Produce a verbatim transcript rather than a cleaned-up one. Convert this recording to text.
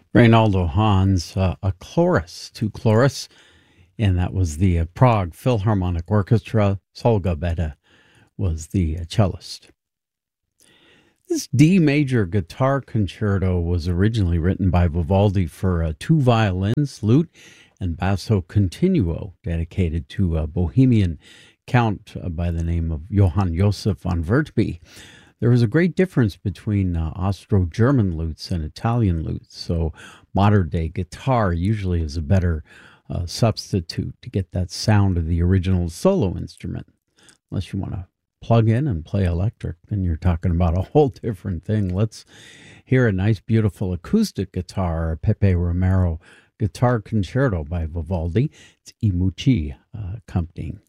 Reynaldo Hans, uh, a chorus, two chorus, and that was the uh, Prague Philharmonic Orchestra. Solga Beda was the uh, cellist. This D major guitar concerto was originally written by Vivaldi for uh, two violins, lute, and basso continuo, dedicated to a Bohemian count uh, by the name of Johann Joseph von Wertby. There was a great difference between uh, Austro-German lutes and Italian lutes, so modern-day guitar usually is a better uh, substitute to get that sound of the original solo instrument. Unless you want to plug in and play electric, then you're talking about a whole different thing. Let's hear a nice, beautiful acoustic guitar, Pepe Romero Guitar Concerto by Vivaldi. It's I Mucci uh, accompanying.